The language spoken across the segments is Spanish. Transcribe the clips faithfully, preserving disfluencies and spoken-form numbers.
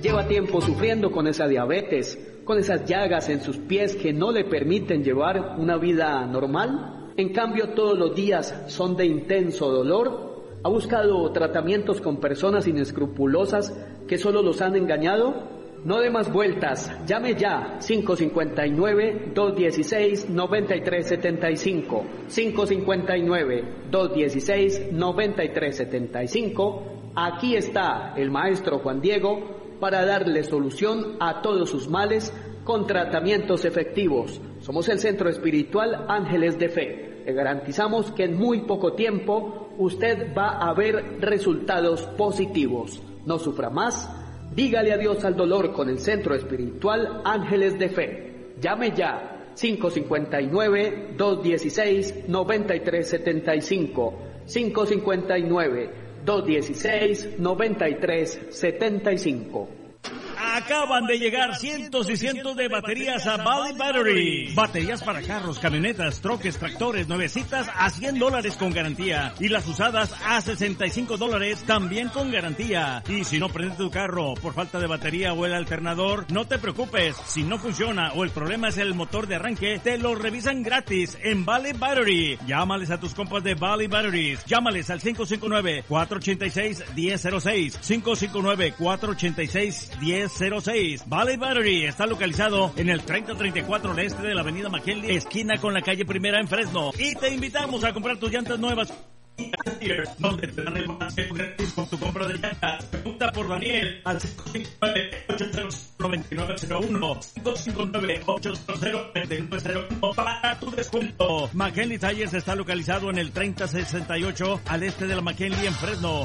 Lleva tiempo sufriendo con esa diabetes, con esas llagas en sus pies que no le permiten llevar una vida normal. En cambio, todos los días son de intenso dolor. ¿Ha buscado tratamientos con personas inescrupulosas que solo los han engañado? No dé más vueltas, llame ya, cinco cinco nueve, dos uno seis, nueve tres siete cinco, cinco cinco nueve, dos uno seis, nueve tres siete cinco. Aquí está el maestro Juan Diego para darle solución a todos sus males con tratamientos efectivos. Somos el Centro Espiritual Ángeles de Fe. Le garantizamos que en muy poco tiempo usted va a ver resultados positivos. No sufra más. Dígale adiós al dolor con el Centro Espiritual Ángeles de Fe. Llame ya, cinco cinco nueve, dos uno seis, nueve tres siete cinco, cinco cinco nueve, dos uno seis, nueve tres siete cinco. Acaban de llegar cientos y cientos de baterías a Valley Battery. Baterías para carros, camionetas, troques, tractores, nuevecitas a cien dólares con garantía. Y las usadas a sesenta y cinco dólares también con garantía. Y si no prende tu carro por falta de batería o el alternador, no te preocupes. Si no funciona o el problema es el motor de arranque, te lo revisan gratis en Valley Battery. Llámales a tus compas de Valley Batteries. Llámales al cinco cinco nueve, cuatro ocho seis, uno cero cero seis. cinco cinco nueve, cuatro ocho seis, uno cero cero seis. Valley Battery está localizado en el treinta treinta y cuatro al este de la avenida McKinley, esquina con la calle Primera en Fresno. Y te invitamos a comprar tus llantas nuevas, donde te dan el balanceo gratis con tu compra de llantas. Pregunta por Daniel al cinco cinco nueve, ocho cero cero, nueve nueve cero uno, cinco cinco nueve, ocho cero cero, nueve nueve cero uno para tu descuento. McKinley Tires está localizado en el treinta sesenta y ocho al este de la McKinley en Fresno.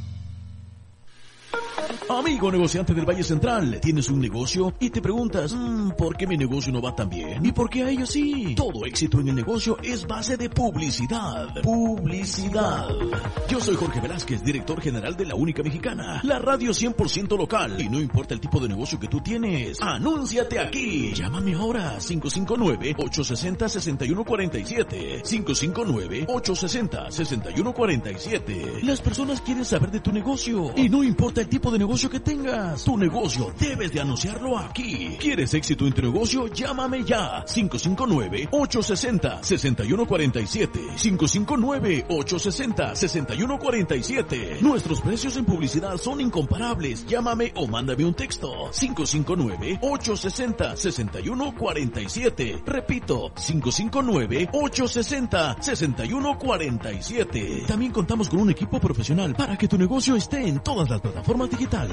Amigo negociante del Valle Central, tienes un negocio y te preguntas, mmm, ¿por qué mi negocio no va tan bien? ¿Y por qué a ellos sí? Todo éxito en el negocio es base de publicidad. Publicidad. Yo soy Jorge Velázquez, director general de La Única Mexicana, la radio cien por ciento local. Y no importa el tipo de negocio que tú tienes, anúnciate aquí. Llámame ahora, cinco cinco nueve, ocho seis cero, seis uno cuatro siete. cinco cinco nueve, ocho seis cero, seis uno cuatro siete. Las personas quieren saber de tu negocio y no importa el tipo de negocio que tengas, tu negocio debes de anunciarlo aquí. ¿Quieres éxito en tu negocio? Llámame ya, cinco cinco nueve, ocho seis cero, seis uno cuatro siete, cinco cinco nueve, ocho seis cero, seis uno cuatro siete. Nuestros precios en publicidad son incomparables. Llámame o mándame un texto, cinco cinco nueve, ocho seis cero, seis uno cuatro siete. Repito, cinco cinco nueve, ocho seis cero, seis uno cuatro siete. También contamos con un equipo profesional para que tu negocio esté en todas las plataformas digitales.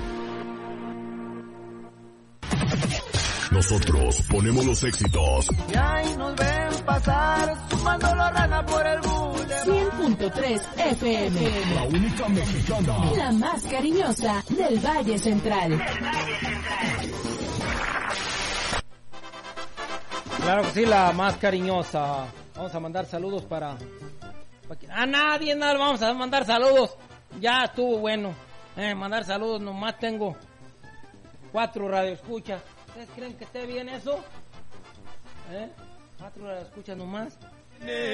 Nosotros ponemos los éxitos. Y ahí nos ven pasar, sumando la rana por el boulevard. cien punto tres F M. La Única Mexicana. La más cariñosa del Valle Central. Claro que sí, la más cariñosa. Vamos a mandar saludos para... A nadie, nada, vamos a mandar saludos. Ya estuvo bueno. Eh, mandar saludos, nomás tengo cuatro radioescuchas. ¿Ustedes creen que esté bien eso? ¿Eh? Cuatro radioescuchas nomás.